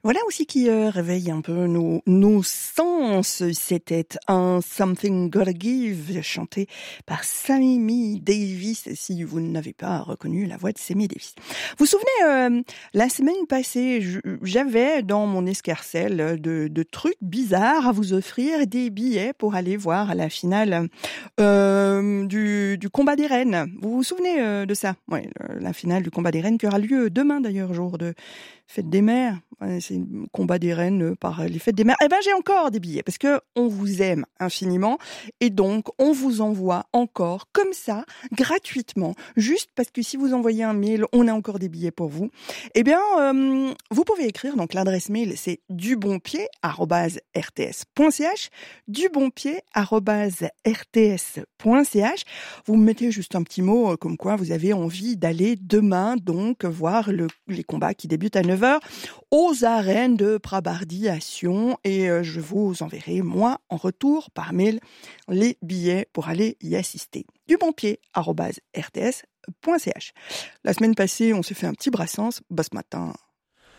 Voilà aussi qui réveille un peu nos sens. C'était un Something Gotta Give, chanté par Sammy Davis, si vous n'avez pas reconnu la voix de Sammy Davis. Vous vous souvenez, la semaine passée, j'avais dans mon escarcelle de trucs bizarres à vous offrir, des billets pour aller voir la finale du combat des reines. Vous vous souvenez de ça? Oui, la finale du combat des reines qui aura lieu demain d'ailleurs, jour de Fête des mères. C'est le combat des reines par les fêtes des mères. Eh ben, j'ai encore des billets parce que on vous aime infiniment et donc on vous envoie encore comme ça gratuitement, juste parce que si vous envoyez un mail, on a encore des billets pour vous. Eh bien, vous pouvez écrire, donc l'adresse mail c'est dubonpied@rts.ch, dubonpied@rts.ch. Vous me mettez juste un petit mot comme quoi vous avez envie d'aller demain donc voir les combats qui débutent à 9h aux arènes de Prabardi à Sion et je vous enverrai moi en retour par mail les billets pour aller y assister. dubonpied@rts.ch. La semaine passée, on s'est fait un petit brassens. Ce matin,